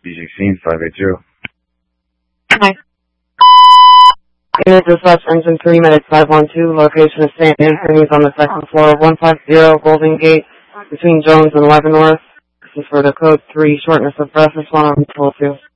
B16 580. Hi. Unit dispatch engine 3 minutes 512. Location is St. Anthony's on the second floor of 150 Golden Gate between Jones and Leavenworth. This is for the code 3 shortness of breath. Respond on 2.